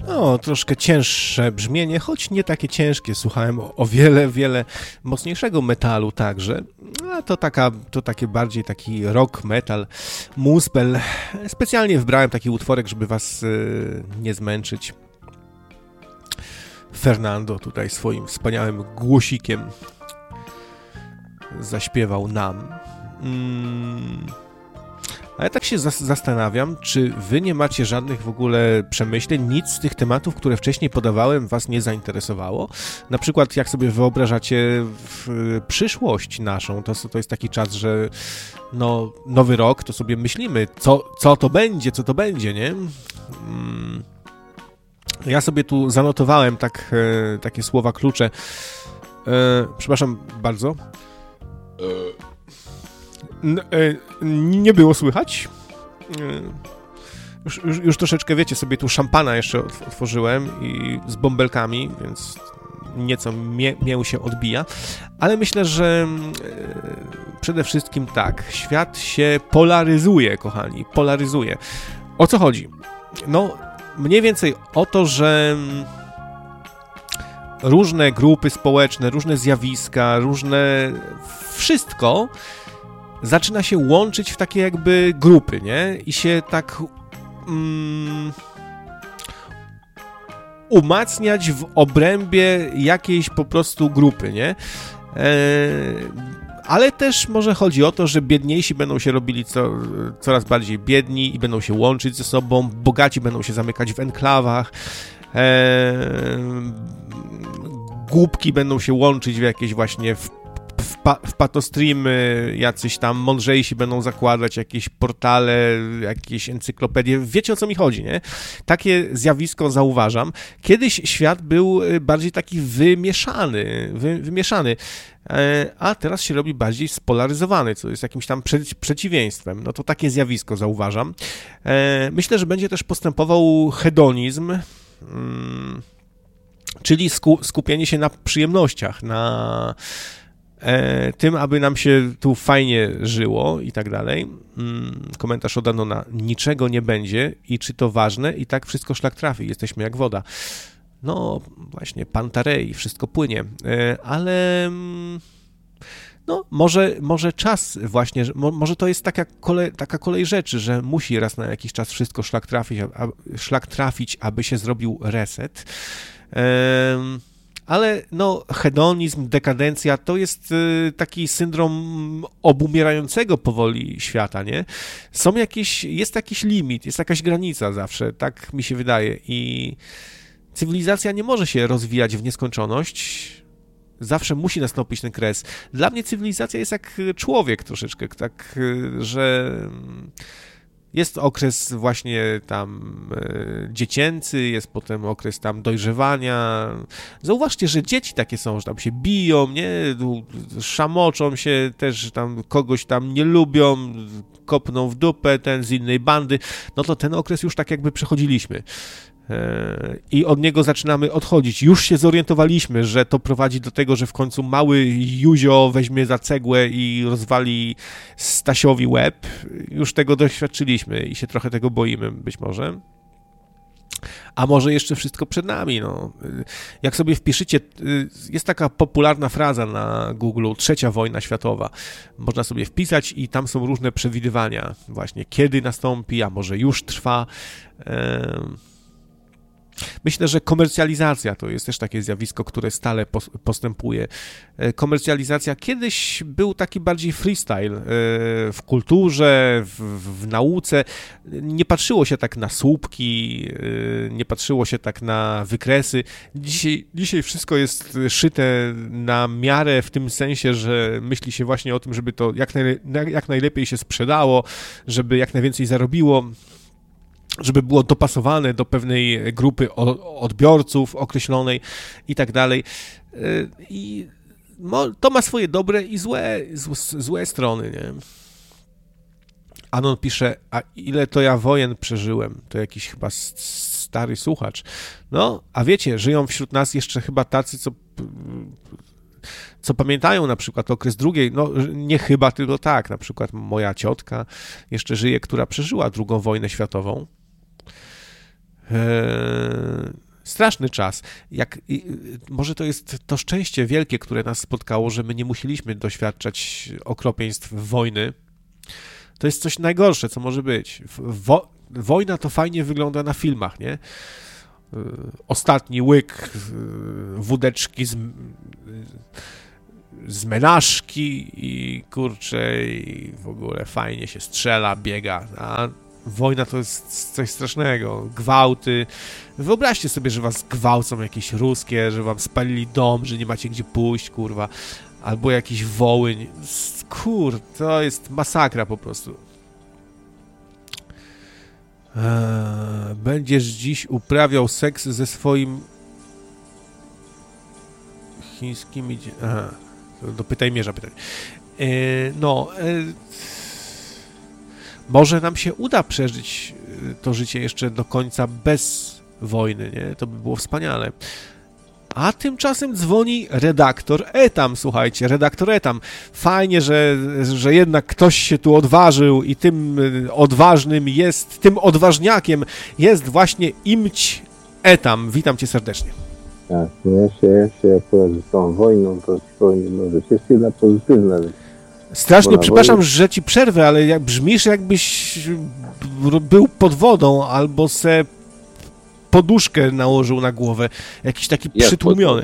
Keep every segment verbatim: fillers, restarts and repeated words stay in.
No, troszkę cięższe brzmienie, choć nie takie ciężkie. Słuchałem o, o wiele, wiele mocniejszego metalu także. A to taka, to takie bardziej taki rock, metal, muspel. Specjalnie wybrałem taki utworek, żeby was y, nie zmęczyć. Fernando tutaj swoim wspaniałym głosikiem zaśpiewał nam. Mm. A ja tak się zas- zastanawiam, czy wy nie macie żadnych w ogóle przemyśleń, nic z tych tematów, które wcześniej podawałem, was nie zainteresowało? Na przykład, jak sobie wyobrażacie w przyszłość naszą, to, to jest taki czas, że no, nowy rok, to sobie myślimy, co, co to będzie, co to będzie, nie? Mm. Ja sobie tu zanotowałem tak, e, takie słowa klucze. E, przepraszam bardzo. N- e, nie było słychać. E, już, już, już troszeczkę, wiecie, sobie tu szampana jeszcze otworzyłem i z bąbelkami, więc nieco mie- mię się odbija. Ale myślę, że e, przede wszystkim tak, świat się polaryzuje, kochani, polaryzuje. O co chodzi? No, mniej więcej o to, że różne grupy społeczne, różne zjawiska, różne wszystko zaczyna się łączyć w takie jakby grupy, nie? I się tak um, umacniać w obrębie jakiejś po prostu grupy, nie? E, ale też może chodzi o to, że biedniejsi będą się robili co, coraz bardziej biedni i będą się łączyć ze sobą, bogaci będą się zamykać w enklawach, e, głupki będą się łączyć w jakieś właśnie w, w, pa, w patostreamy, jacyś tam mądrzejsi będą zakładać jakieś portale, jakieś encyklopedie. Wiecie, o co mi chodzi, nie? Takie zjawisko zauważam. Kiedyś świat był bardziej taki wymieszany, wy, wymieszany, a teraz się robi bardziej spolaryzowany, co jest jakimś tam prze, przeciwieństwem. No to takie zjawisko zauważam. Myślę, że będzie też postępował hedonizm, czyli sku, skupienie się na przyjemnościach, na e, tym, aby nam się tu fajnie żyło i tak dalej. Komentarz od Anona. Niczego nie będzie i czy to ważne? I tak wszystko szlak trafi. Jesteśmy jak woda. No właśnie, Pantarei, wszystko płynie. E, ale no może, może czas właśnie, mo, może to jest taka kolej, taka kolej rzeczy, że musi raz na jakiś czas wszystko szlak trafić, a, szlak trafić, aby się zrobił reset. Ale no, hedonizm, dekadencja to jest taki syndrom obumierającego powoli świata, nie? Są jakieś, jest jakiś limit, jest jakaś granica zawsze, tak mi się wydaje i cywilizacja nie może się rozwijać w nieskończoność, zawsze musi nastąpić ten kres. Dla mnie cywilizacja jest jak człowiek troszeczkę, tak, że jest okres właśnie tam e, dziecięcy, jest potem okres tam dojrzewania. Zauważcie, że dzieci takie są, że tam się biją, nie, szamoczą się też, tam kogoś tam nie lubią, kopną w dupę ten z innej bandy. No to ten okres już tak jakby przechodziliśmy. I od niego zaczynamy odchodzić. Już się zorientowaliśmy, że to prowadzi do tego, że w końcu mały Juzio weźmie za cegłę i rozwali Stasiowi łeb. Już tego doświadczyliśmy i się trochę tego boimy być może. A może jeszcze wszystko przed nami, no. Jak sobie wpiszecie, jest taka popularna fraza na Google, trzecia wojna światowa. Można sobie wpisać i tam są różne przewidywania właśnie, kiedy nastąpi, a może już trwa. Myślę, że komercjalizacja to jest też takie zjawisko, które stale postępuje. Komercjalizacja kiedyś był taki bardziej freestyle w kulturze, w, w nauce. Nie patrzyło się tak na słupki, nie patrzyło się tak na wykresy. Dzisiaj, dzisiaj wszystko jest szyte na miarę w tym sensie, że myśli się właśnie o tym, żeby to jak, naj, jak najlepiej się sprzedało, żeby jak najwięcej zarobiło, żeby było dopasowane do pewnej grupy odbiorców określonej i tak dalej. I to ma swoje dobre i złe, złe strony, nie? Anon pisze, a ile to ja wojen przeżyłem? To jakiś chyba stary słuchacz. No, a wiecie, żyją wśród nas jeszcze chyba tacy, co... co pamiętają na przykład okres drugiej, no nie chyba, tylko tak, na przykład moja ciotka jeszcze żyje, która przeżyła drugą wojnę światową. straszny czas. Jak, może to jest to szczęście wielkie, które nas spotkało, że my nie musieliśmy doświadczać okropieństw wojny. To jest coś najgorsze, co może być. Wo, wojna to fajnie wygląda na filmach, nie? Ostatni łyk wódeczki z, z menażki i kurczę, i w ogóle fajnie się strzela, biega, a wojna to jest coś strasznego. Gwałty. Wyobraźcie sobie, że was gwałcą jakieś ruskie, że wam spalili dom, że nie macie gdzie pójść, kurwa. Albo jakiś Wołyń. Kur, to jest masakra po prostu. Eee, będziesz dziś uprawiał seks ze swoim chińskimi... Aha, do pytaj mierza pytań. Eee, no... Eee, może nam się uda przeżyć to życie jeszcze do końca bez wojny, nie? To by było wspaniale. A tymczasem dzwoni redaktor Etam, słuchajcie, redaktor Etam. Fajnie, że, że jednak ktoś się tu odważył i tym odważnym jest, tym odważniakiem jest właśnie Imć Etam. Witam cię serdecznie. Tak, no ja się, ja się akurat z tą wojną, to wojny może jest jedna pozytywna rzecz. Strasznie przepraszam, wojny... że ci przerwę, ale jak brzmisz, jakbyś był pod wodą albo se poduszkę nałożył na głowę. Jakiś taki jak przytłumiony.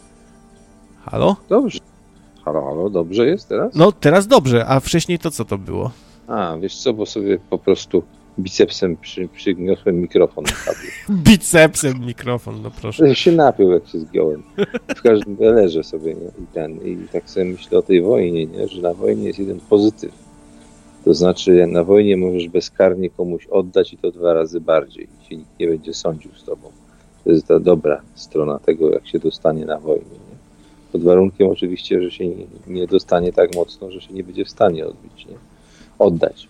Halo? Dobrze. Halo, halo, dobrze jest teraz? No, teraz dobrze, a wcześniej to co to było? A, wiesz co, bo sobie po prostu bicepsem przy, przygniosłem mikrofon na kablu. Bicepsem mikrofon, no proszę. Ja się napił, jak się zgiąłem. W każdym razie leżę sobie, nie? I, ten, I tak sobie myślę o tej wojnie, nie? Że na wojnie jest jeden pozytyw. To znaczy, na wojnie możesz bezkarnie komuś oddać i to dwa razy bardziej. I się nikt nie będzie sądził z tobą. To jest ta dobra strona tego, jak się dostanie na wojnie. Nie? Pod warunkiem oczywiście, że się nie, nie dostanie tak mocno, że się nie będzie w stanie odbić, nie? Oddać.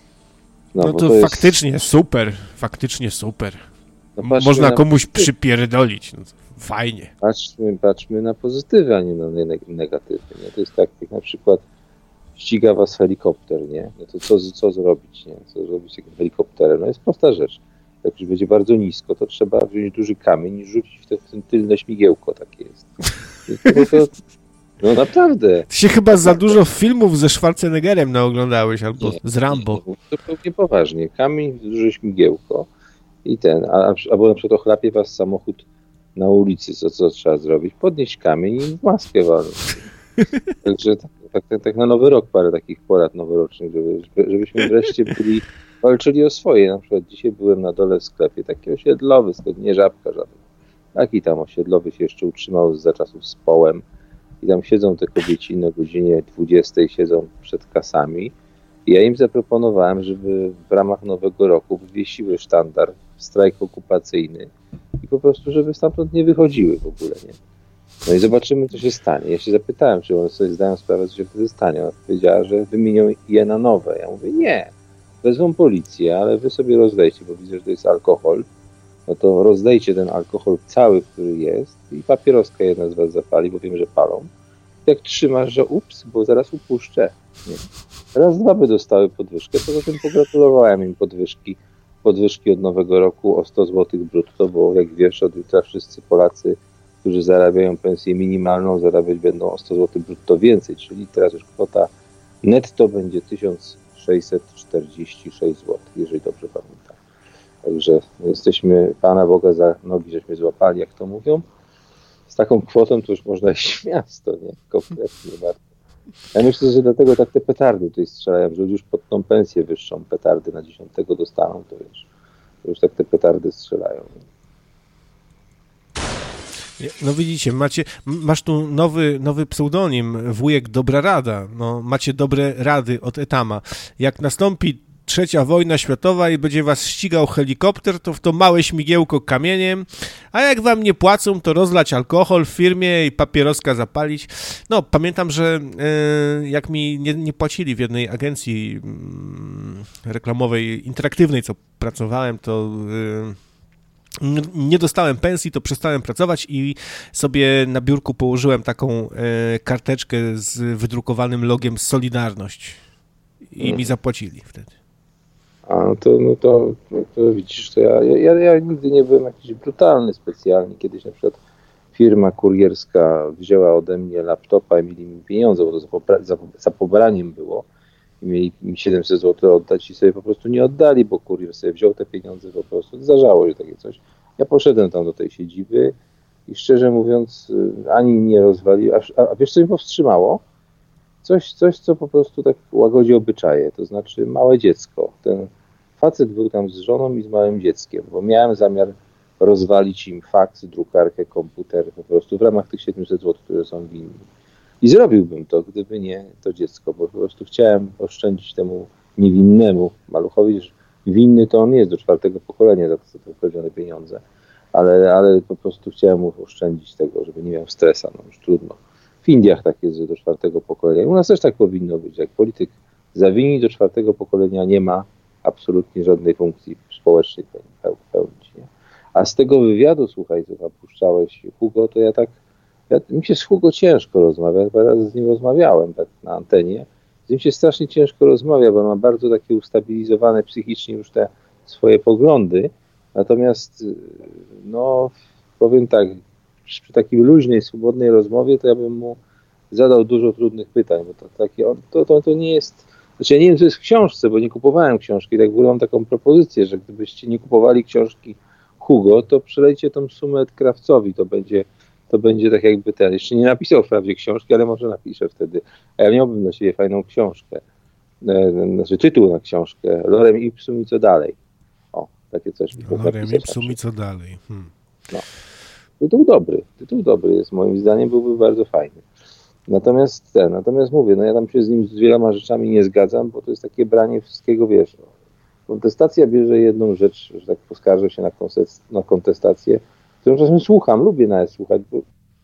No, no to, to faktycznie jest... super, faktycznie super. No można na... komuś przypierdolić, no, fajnie. Patrzmy, patrzmy na pozytywy, a nie na negatywy. Nie? To jest tak, jak na przykład ściga was helikopter, nie? No to co, co zrobić, nie? Co zrobić z takim helikopterem? No jest prosta rzecz. Jak już będzie bardzo nisko, to trzeba wziąć duży kamień i rzucić w, te, w ten tylne śmigiełko, takie jest. To, no naprawdę. Ty się chyba za dużo filmów ze Schwarzeneggerem naoglądałeś, albo nie, z Rambo. Nie, to zupełnie poważnie. Kamień, duże śmigiełko i ten, a, albo na przykład ochlapie was samochód na ulicy, co, co trzeba zrobić? Podnieść kamień i w maskę walnąć. Także tak, tak, tak, tak na Nowy Rok parę takich porad noworocznych, żeby, żebyśmy wreszcie byli, walczyli o swoje. Na przykład dzisiaj byłem na dole w sklepie, taki osiedlowy sklep, nie Żabka żaden. Taki tam osiedlowy się jeszcze utrzymał za czasów z Połem i tam siedzą te kobieciny o godzinie dwudziestej, siedzą przed kasami i ja im zaproponowałem, żeby w ramach Nowego Roku wywiesiły sztandar, strajk okupacyjny i po prostu, żeby stamtąd nie wychodziły w ogóle, nie? No i zobaczymy, co się stanie. Ja się zapytałem, czy one sobie zdają sprawę, co się wtedy stanie. Ona powiedziała, że wymienią je na nowe. Ja mówię, nie, wezmą policję, ale wy sobie rozdajcie, bo widzę, że to jest alkohol. No to rozdajcie ten alkohol cały, który jest i papieroska jedna z was zapali, bo wiem, że palą. Jak trzymasz, że ups, bo zaraz upuszczę. Nie. Raz, dwa by dostały podwyżkę, poza tym pogratulowałem im podwyżki. Podwyżki od Nowego Roku o sto złotych brutto, bo jak wiesz, od jutra wszyscy Polacy, którzy zarabiają pensję minimalną, zarabiać będą o sto złotych brutto więcej, czyli teraz już kwota netto będzie tysiąc sześćset czterdzieści sześć złotych, jeżeli dobrze pamiętam. Także jesteśmy Pana Boga za nogi, żeśmy złapali, jak to mówią. Z taką kwotą to już można iść w miasto, nie? Kompletnie warto. Ja myślę, że dlatego tak te petardy tutaj strzelają, że już pod tą pensję wyższą petardy na dziesiątego dostaną, to wiesz, to już tak te petardy strzelają. No widzicie, macie, masz tu nowy, nowy pseudonim, wujek Dobra Rada. No, macie dobre rady od Etama. Jak nastąpi trzecia wojna światowa i będzie was ścigał helikopter, to w to małe śmigiełko kamieniem, a jak wam nie płacą, to rozlać alkohol w firmie i papieroska zapalić. No, pamiętam, że y, jak mi nie, nie płacili w jednej agencji y, reklamowej, interaktywnej, co pracowałem, to... Y, nie dostałem pensji, to przestałem pracować i sobie na biurku położyłem taką e, karteczkę z wydrukowanym logiem Solidarność i mi zapłacili wtedy. A no to, no to, no to widzisz, to ja, ja, ja nigdy nie byłem jakiś brutalny specjalnie. Kiedyś na przykład firma kurierska wzięła ode mnie laptopa i mieli mi pieniądze, bo to za, popra- za, za pobraniem było. I mieli mi siedemset złotych oddać i sobie po prostu nie oddali, bo kurier sobie wziął te pieniądze po prostu. Zdarzało się takie coś. Ja poszedłem tam do tej siedziby i szczerze mówiąc ani nie rozwalił. A, a wiesz co mi powstrzymało? Coś, coś, co po prostu tak łagodzi obyczaje, to znaczy małe dziecko. Ten facet był tam z żoną i z małym dzieckiem, bo miałem zamiar rozwalić im faks, drukarkę, komputer po prostu w ramach tych siedemset złotych, które są winni. I zrobiłbym to, gdyby nie to dziecko, bo po prostu chciałem oszczędzić temu niewinnemu maluchowi, że winny to on jest do czwartego pokolenia za te ukradzione pieniądze, ale, ale po prostu chciałem mu oszczędzić tego, żeby nie miał stresa, no już trudno. W Indiach tak jest, że do czwartego pokolenia. U nas też tak powinno być. Jak polityk zawini, do czwartego pokolenia nie ma absolutnie żadnej funkcji społecznej pełnić. Nie? A z tego wywiadu, słuchaj, co zapuszczałeś, Hugo, to ja tak, ja, mi się z Hugo ciężko rozmawia, ja raz z nim rozmawiałem tak na antenie, z nim się strasznie ciężko rozmawia, bo on ma bardzo takie ustabilizowane psychicznie już te swoje poglądy, natomiast no powiem tak, przy takiej luźnej, swobodnej rozmowie, to ja bym mu zadał dużo trudnych pytań, bo to takie, to, to, to nie jest, znaczy ja nie wiem, co jest w książce, bo nie kupowałem książki, tak w ogóle mam taką propozycję, że gdybyście nie kupowali książki Hugo, to przelejcie tą sumę Krawcowi, to będzie, to będzie tak jakby ten, jeszcze nie napisał wprawdzie książki, ale może napisze wtedy, a ja miałbym na siebie fajną książkę, znaczy tytuł na książkę, Lorem Ipsum i co dalej, o, takie coś. Lorem Ipsum i co dalej. Hmm. No. Tytuł dobry, tytuł dobry jest, moim zdaniem byłby bardzo fajny. Natomiast ten, natomiast mówię, no ja tam się z nim z wieloma rzeczami nie zgadzam, bo to jest takie branie wszystkiego, wiesz, no. Kontestacja bierze jedną rzecz, że tak poskarżę się na, kontest, na kontestację, którą czasem słucham, lubię nawet słuchać, bo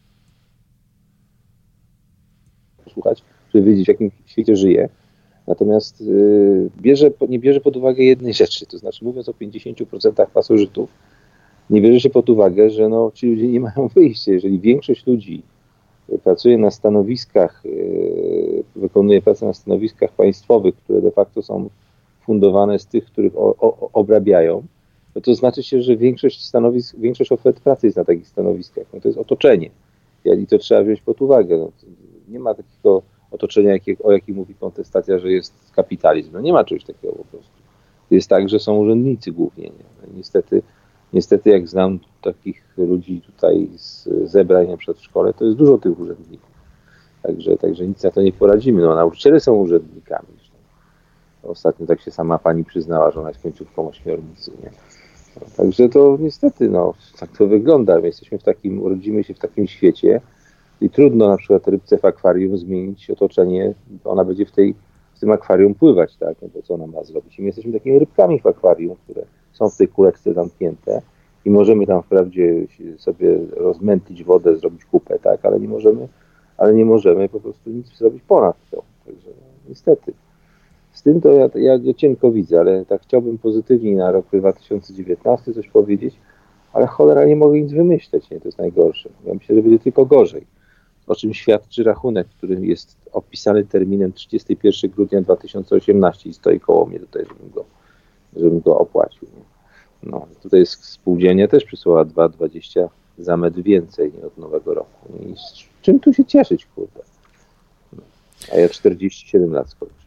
słuchać, żeby wiedzieć, w jakim świecie żyję. Natomiast yy, bierze, nie bierze pod uwagę jednej rzeczy, to znaczy mówiąc o pięćdziesięciu procentach pasożytów, nie bierze się pod uwagę, że no, ci ludzie nie mają wyjścia. Jeżeli większość ludzi pracuje na stanowiskach, wykonuje pracę na stanowiskach państwowych, które de facto są fundowane z tych, których o, o, obrabiają, no to znaczy się, że większość stanowisk, większość ofert pracy jest na takich stanowiskach. No to jest otoczenie. I to trzeba wziąć pod uwagę. No, nie ma takiego otoczenia, jakie, o jakim mówi kontestacja, że jest kapitalizm. No nie ma czegoś takiego po prostu. Jest tak, że są urzędnicy głównie. Nie? No, niestety Niestety, jak znam takich ludzi tutaj z zebrań na przykład w szkole, to jest dużo tych urzędników. Także, także nic na to nie poradzimy. No, nauczyciele są urzędnikami. Ostatnio tak się sama pani przyznała, że ona jest końcówką ośmiornicy. Nie? No, także to niestety, no, tak to wygląda. My jesteśmy w takim, urodzimy się w takim świecie i trudno na przykład rybce w akwarium zmienić otoczenie. Ona będzie w, tej, w tym akwarium pływać, tak? No bo co ona ma zrobić? I my jesteśmy takimi rybkami w akwarium, które są w tej kuleczce zamknięte i możemy tam wprawdzie sobie rozmętlić wodę, zrobić kupę, tak, ale nie możemy, ale nie możemy po prostu nic zrobić ponad to. Także no, niestety. Z tym to ja, ja, ja cienko widzę, ale tak chciałbym pozytywniej na rok dwa tysiące dziewiętnasty coś powiedzieć, ale cholera nie mogę nic wymyśleć, nie, to jest najgorsze. Ja myślę, że będzie tylko gorzej. O czym świadczy rachunek, który jest opisany terminem trzydziestego pierwszego grudnia dwa tysiące osiemnastego i stoi koło mnie tutaj, żebym go żebym go opłacił. No, tutaj jest spółdzielnia też przysłała dwa dwadzieścia za metr więcej nie, od nowego roku. I z czym tu się cieszyć, kurde? No. A ja czterdzieści siedem lat skończę.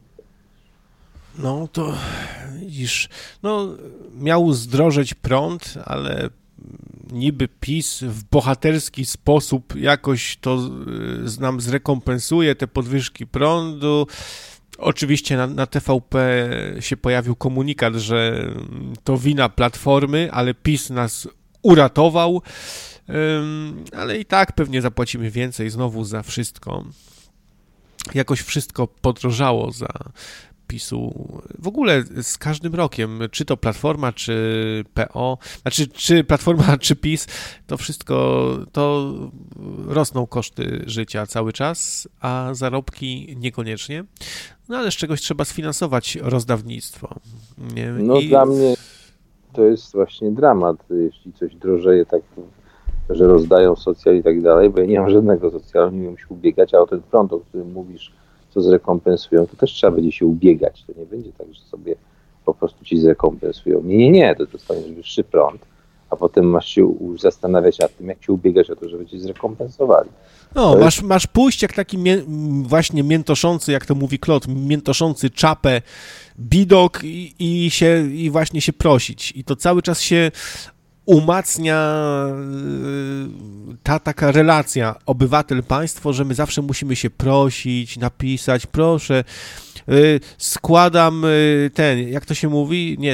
No to widzisz, no miał zdrożeć prąd, ale niby PiS w bohaterski sposób jakoś to nam zrekompensuje te podwyżki prądu. Oczywiście na, na T V P się pojawił komunikat, że to wina Platformy, ale PiS nas uratował, ym, ale i tak pewnie zapłacimy więcej znowu za wszystko. Jakoś wszystko podrożało za PiS-u. W ogóle z każdym rokiem, czy to Platforma, czy P O, znaczy czy Platforma, czy PiS, to wszystko, to rosną koszty życia cały czas, a zarobki niekoniecznie. No ale z czegoś trzeba sfinansować rozdawnictwo. Nie? No I... dla mnie to jest właśnie dramat, jeśli coś drożeje tak, że rozdają socjal i tak dalej, bo ja nie mam żadnego socjalu, nie wiem się ubiegać, a o ten prąd, o którym mówisz, co zrekompensują, to też trzeba będzie się ubiegać. To nie będzie tak, że sobie po prostu ci zrekompensują. Nie, nie, nie, to dostaniesz wyższy prąd, a potem masz się u- zastanawiać nad tym, jak się ubiegać o to, żeby ci zrekompensowali. No, To masz, masz pójść jak taki mię, właśnie miętoszący, jak to mówi Klot, miętoszący czapę, bidok i, i się i właśnie się prosić. I to cały czas się umacnia y, ta taka relacja obywatel-państwo, że my zawsze musimy się prosić, napisać, proszę, y, składam y, ten, jak to się mówi, nie,